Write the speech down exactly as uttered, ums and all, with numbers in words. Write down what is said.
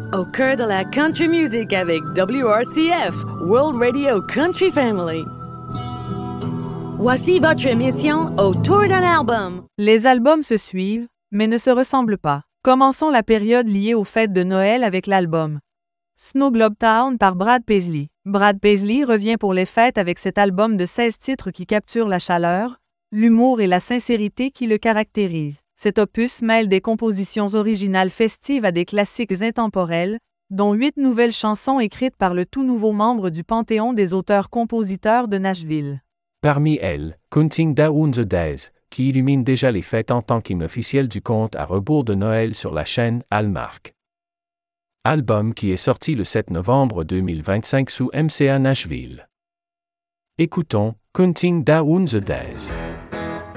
Au cœur de la country music avec W R C F, World Radio Country Family. Voici votre émission Autour d'un album. Les albums se suivent, mais ne se ressemblent pas. Commençons la période liée aux fêtes de Noël avec l'album Snow Globe Town par Brad Paisley. Brad Paisley revient pour les fêtes avec cet album de seize titres qui capture la chaleur, l'humour et la sincérité qui le caractérisent. Cet opus mêle des compositions originales festives à des classiques intemporels, dont huit nouvelles chansons écrites par le tout nouveau membre du Panthéon des auteurs-compositeurs de Nashville. Parmi elles, Counting Down the Days, qui illumine déjà les fêtes en tant qu'hymne officiel du conte à rebours de Noël sur la chaîne Hallmark. Album qui est sorti le sept novembre deux mille vingt-cinq sous M C A Nashville. Écoutons Counting Down the Days.